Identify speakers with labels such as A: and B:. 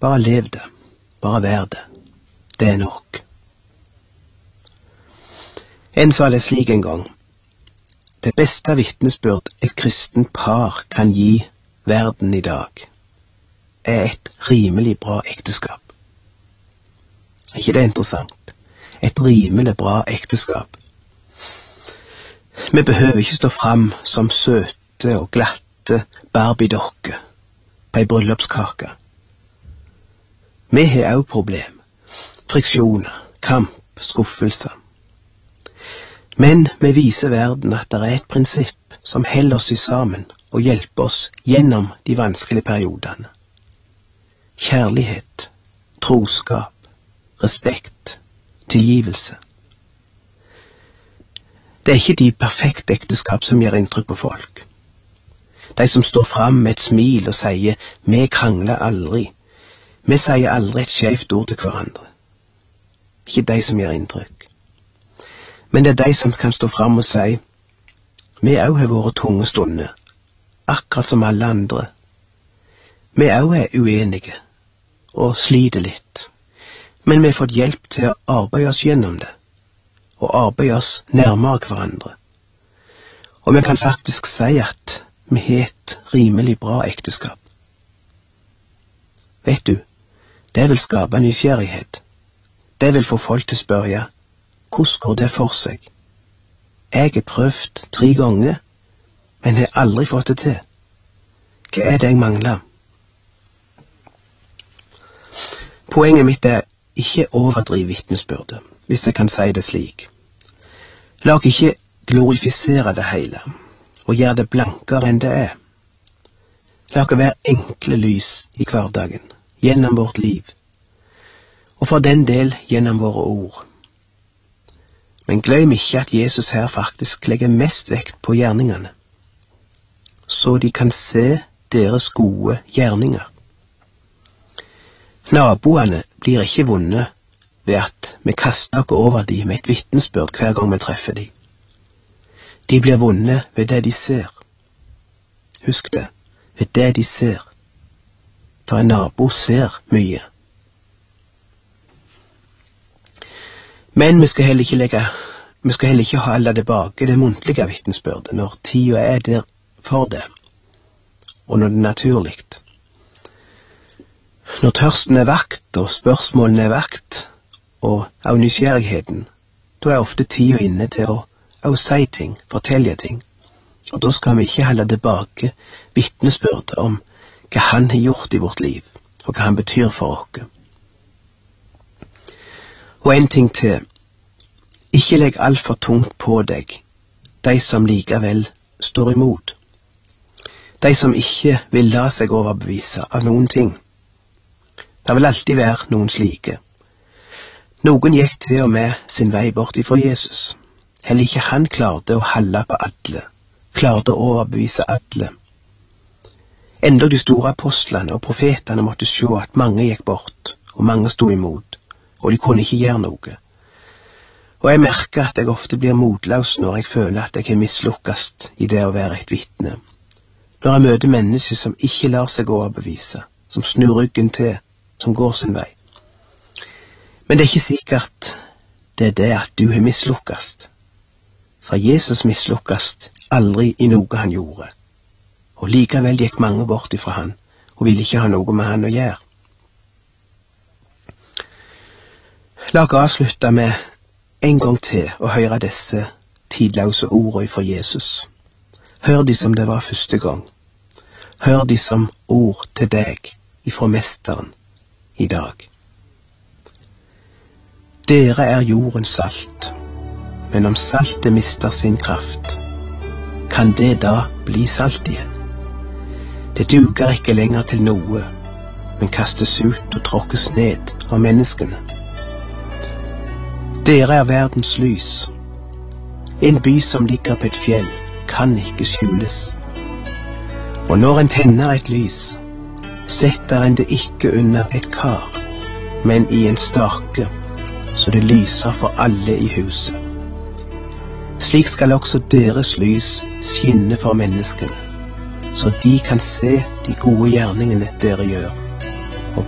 A: Bare lev det, bare vær det. Det er nok. En sa det slik en gang: det beste vitnesbyrd et kristent par kan gi verden i dag, er et rimelig bra ekteskap. Er ikke det interessant? Et rimelig bra ekteskap. Vi behøver ikke stå fram som søte og glatte Barbie-dokker på ei bryllupskake. Vi har også problem, friksjoner, kamp, skuffelser. Men vi viser verden at det er et prinsipp som holder oss sammen og hjelper oss gjennom de vanskelige periodene. Kjærlighet, troskap, respekt, tilgivelse. Det er ikke de perfekte ekteskap som gjør inntrykk på folk. De som står fram med et smil og sier «vi krangler aldri», vi sier aldri et skjevt ord til hverandre. Ikke de som gjør inntrykk. Men det er de som kan stå fram og si «vi også har våre tunge stunder, akkurat som alle andre. Vi også er uenige og sliter litt, men vi har fått hjelp til å arbeide oss gjennom det, og arbeide oss nærmere hverandre. Og vi kan faktisk si at vi har et rimelig bra ekteskap. Vet du, det vil skape nysgjerrighet. Det vil få folk til å spørre, hvordan går det for seg? Jeg har prøvd 3 ganger, men har aldri fått det til. Hva er det jeg mangler? Poenget mitt er ikke overdrive vitnesbyrdet, hvis jeg kan si det slik. La oss ikke glorifisere det hele, og gjøre det blankere enn det er. La oss være enkle lys i hverdagen, gjennom vårt liv, og for den del gjennom våre ord. Men glem ikke at Jesus her faktisk legger mest vekt på gjerningene, så de kan se deres gode gjerninger. Naboene blir ikke vunnet ved at vi kaster oss over dem med et vitnesbyrd hver gang vi treffer dem. De blir vunnet ved det de ser. Husk det, ved det de ser. For en nabo ser mye. Men vi skal heller ikke holde tilbake det muntlige vitnesbyrdet når tida er der for det, og når det er naturlig. Når tørsten er vakt, og spørsmålene er vakt, og av nysgjerrigheten, da er ofte tida inne til å si ting, fortelle ting, og da skal vi ikke holde tilbake vitnesbyrdet om hva han har gjort i vårt liv, og hva han betyr for oss. Og en ting til, ikke legg alt for tungt på deg, de som likevel står imot, de som ikke vil la seg overbevise av noen ting. Det vil alltid være noen slike. Noen gikk til og med sin vei bort ifra Jesus. Heller ikke han klarte å holde på alle, klarte å overbevise alle. Enda de store apostlene og profetene måtte se at mange gikk bort, og mange stod imot, og de kunne ikke gjøre noe. Og jeg merker at jeg ofte blir motløs når jeg føler at jeg har mislukkast i det å være et vitne. Når jeg møter mennesker som ikke lar seg overbevise, som snur ryggen til, som går sin vei. Men det er ikke sikkert det er det at du har mislukkast. For Jesus mislukkast aldri i noe han gjorde. Og likevel gikk mange bort ifra han, og ville ikke ha noe med han å gjøre. La oss avslutte med en gang til å høre disse tidløse ordene fra Jesus. Hør de som det var første gang. Hør de som ord til deg ifra Mesteren i dag. Dere er jordens salt, men om saltet mister sin kraft, kan det da bli salt igjen? Det duger ikke lenger til noe, men kastes ut og tråkkes ned av menneskene. Dere er verdens lys. En by som ligger på et fjell kan ikke skjules. Og når en tenner et lys, setter en det ikke under et kar, men i en stake, så det lyser for alle i huset. Slik skal også deres lys skinne for menneskene, så de kan se de gode gjerningene dere gjør,